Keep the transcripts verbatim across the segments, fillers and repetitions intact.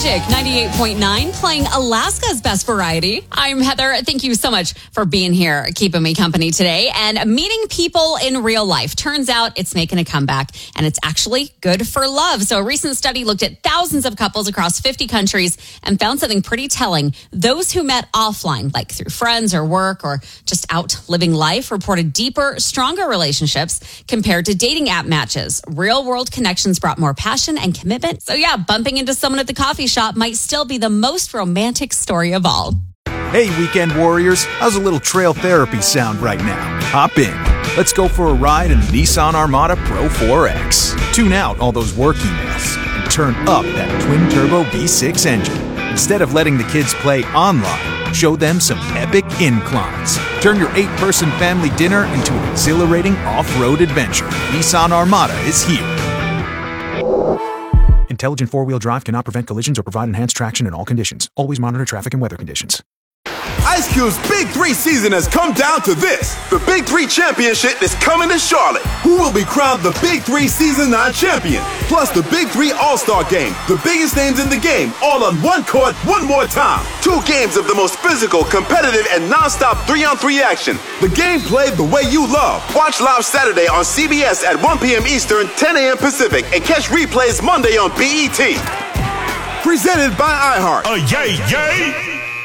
Magic ninety-eight point nine, playing Alaska's best variety. I'm Heather. Thank you so much for being here, keeping me company today. And meeting people in real life. Turns out it's making a comeback, and it's actually good for love. So a recent study looked at thousands of couples across fifty countries and found something pretty telling. Those who met offline, like through friends or work or just out living life, reported deeper, stronger relationships compared to dating app matches. Real world connections brought more passion and commitment. So yeah, bumping into someone at the coffee shop might still be the most romantic story of all. Hey, weekend warriors, how's a little trail therapy sound right now? Hop in. Let's go for a ride in the Nissan Armada Pro four X. Tune out all those work emails and turn up that twin-turbo V six engine. Instead of letting the kids play online, show them some epic inclines. Turn your eight-person family dinner into an exhilarating off-road adventure. Nissan Armada is here. Intelligent four-wheel drive cannot prevent collisions or provide enhanced traction in all conditions. Always monitor traffic and weather conditions. Ice Cube's Big Three season has come down to this. The Big Three Championship is coming to Charlotte. Who will be crowned the Big Three Season nine champion? Plus the Big Three All-Star Game. The biggest names in the game, all on one court, one more time. Two games of the most physical, competitive, and non-stop three-on-three action. The game played the way you love. Watch live Saturday on C B S at one p.m. Eastern, ten a.m. Pacific, and catch replays Monday on B E T. Presented by iHeart. Oh, yay, yay!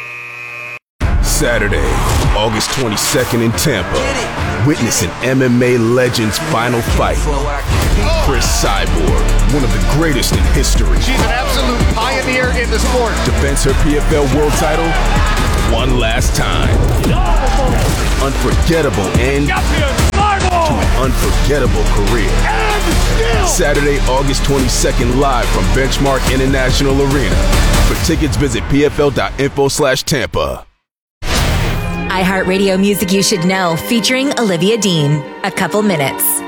Saturday, August twenty-second in Tampa. Witness an M M A legend's final fight. Chris Cyborg, one of the greatest in history. She's an absolute pioneer in the sport. Defends her P F L world title one last time. Unforgettable end to an unforgettable career. Saturday, August twenty-second, live from Benchmark International Arena. For tickets, visit pfl.info slash Tampa. iHeartRadio Music You Should Know, featuring Olivia Dean. A couple minutes.